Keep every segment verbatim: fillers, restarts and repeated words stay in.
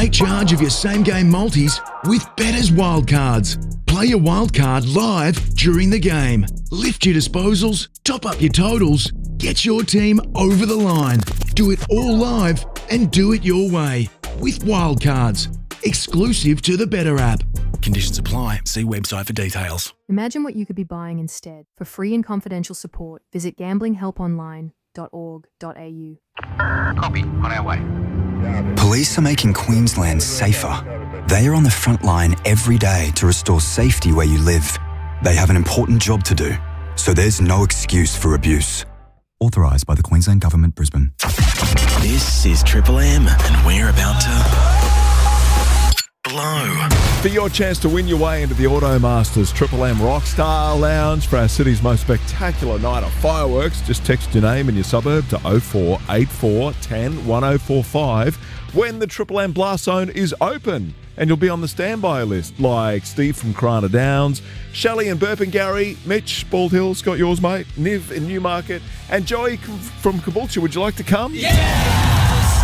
Take charge of your same-game multis with Better's Wildcards. Play your wildcard live during the game. Lift your disposals, top up your totals, get your team over the line. Do it all live and do it your way with Wildcards. Exclusive to the Better app. Conditions apply. See website for details. Imagine what you could be buying instead. For free and confidential support, visit gambling help online dot org dot a u. Copy. On our way. Police are making Queensland safer. They are on the front line every day to restore safety where you live. They have an important job to do, so there's no excuse for abuse. Authorised by the Queensland Government, Brisbane. This is Triple M, and we're about to blow. For your chance to win your way into the Automasters Triple M Rockstar Lounge for our city's most spectacular night of fireworks, just text your name and your suburb to oh four eight four, one oh, one oh four five when the Triple M Blast Zone is open. And you'll be on the standby list, like Steve from Corona Downs, Shelley and Burpengary, Mitch, Bald Hills, got yours, mate, Niv in Newmarket, and Joey from Caboolture. Would you like to come? Yes!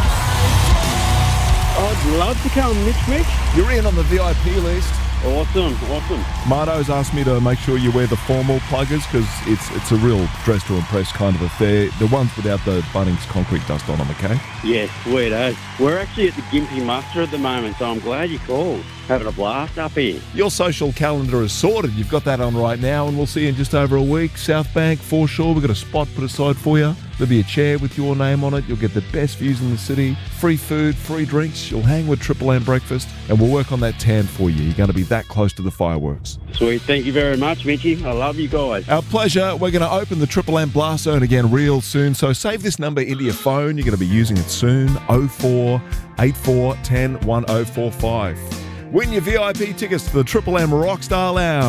I'd love to come, Mitch Mitch. You're in on the V I P list. Awesome, awesome. Marto's asked me to make sure you wear the formal pluggers because it's it's a real dress to impress kind of affair. The ones without the Bunnings concrete dust on them, okay? Yes, sweet as. We're actually at the Gympie Muster at the moment, so I'm glad you called. Having a blast up here. Your social calendar is sorted. You've got that on right now, and we'll see you in just over a week. South Bank, foreshore, we've got a spot put aside for you. There'll be a chair with your name on it. You'll get the best views in the city. Free food, free drinks. You'll hang with Triple M breakfast, and we'll work on that tan for you. You're going to be that close to the fireworks. Sweet. Thank you very much, Mitchie. I love you guys. Our pleasure. We're going to open the Triple M Blast Zone again real soon, so save this number into your phone. You're going to be using it soon. oh four eight four, one oh, one oh four five. Win your V I P tickets to the Triple M Rockstar Lounge.